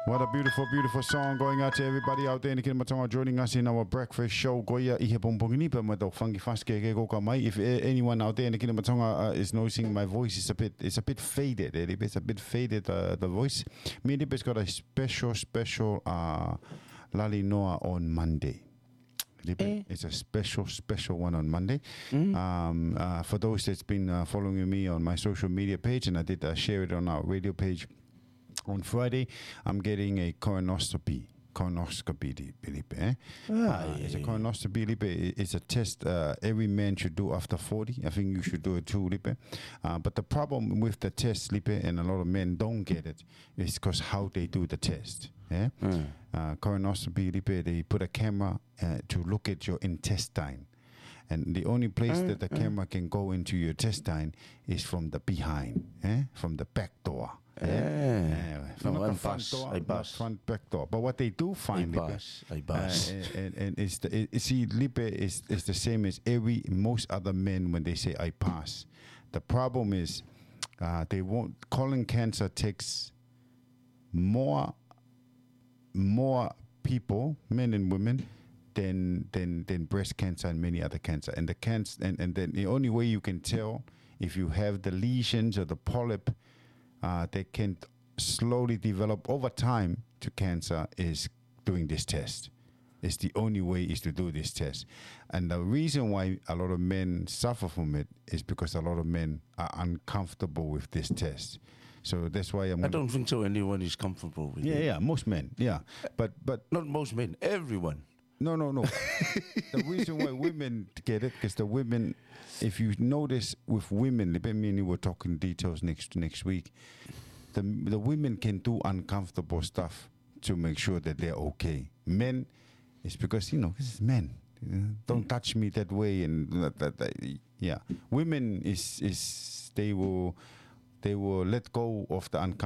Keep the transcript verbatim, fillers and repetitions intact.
What a beautiful, beautiful song going out to everybody out there in Kinabatonga joining us in our breakfast show. Goia ihe pompongini pa mato fangi faske ke ko mai. If anyone out there in Kinabatonga uh, is noticing my voice is a bit, it's a bit faded. It's a bit faded uh, the voice. Me has got a special, special uh, Lali Noa on Monday. Eh? It's a special, special one on Monday. Mm. Um, uh, for those that's been uh, following me on my social media page, and I did uh, share it on our radio page. On Friday, I'm getting a colonoscopy. Colonoscopy, Felipe. Eh? Ah, uh, it's a colonoscopy, Felipe. It's a test uh, every man should do after forty. I think you should do it too, Felipe. Uh, but the problem with the test, Felipe, and a lot of men don't get it, is because how they do the test. Yeah? Mm. Uh, colonoscopy, Felipe, they put a camera uh, to look at your intestine. And the only place mm, that the mm. camera can go into your intestine is from the behind, eh? From the back door. Yeah. Yeah. From no, the I'm front bus, door, I bus. front back door. But what they do find, I bus, I bus. Uh, and, and it's the it, see, Lipe is is the same as every most other men when they say I pass. The problem is, uh, they won't. Colon cancer takes more more people, men and women, than than than breast cancer and many other cancer. And the cancer, and and then the only way you can tell if you have the lesions or the polyp. Uh, they can slowly develop over time to cancer is doing this test. It's the only way is to do this test. And the reason why a lot of men suffer from it is because a lot of men are uncomfortable with this test. So that's why I'm... I don't think so anyone is comfortable with yeah, it. Yeah, yeah, most men, yeah. But, but not most men, everyone. No, no, no. The reason why women get it, because the women, if you notice with women, me and you were talking details next next week, the the women can do uncomfortable stuff to make sure that they're okay. Men, it's because, you know, this is men. Don't touch me that way. And that, that, that, yeah. Women, is is they will, they will let go of the uncomfortable.